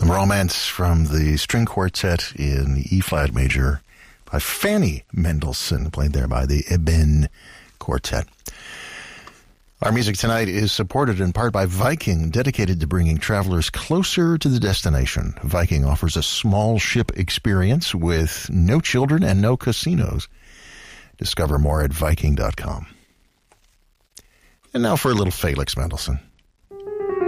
Some romance from the string quartet in the E-flat major by Fanny Mendelssohn, played there by the Eben Quartet. Our music tonight is supported in part by Viking, dedicated to bringing travelers closer to the destination. Viking offers a small ship experience with no children and no casinos. Discover more at Viking.com. And now for a little Felix Mendelssohn.